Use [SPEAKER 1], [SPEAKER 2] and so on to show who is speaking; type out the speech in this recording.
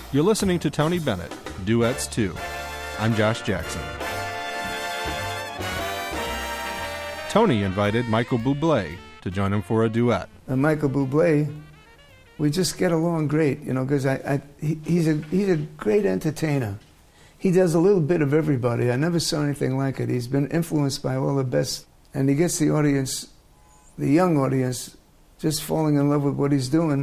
[SPEAKER 1] You're listening to Tony Bennett, Duets 2. I'm Josh Jackson. Tony invited Michael Bublé to join him for a duet.
[SPEAKER 2] And Michael Bublé, we just get along great, because he's a great entertainer. He does a little bit of everybody. I never saw anything like it. He's been influenced by all the best, and he gets the audience, the young audience, just falling in love with what he's doing.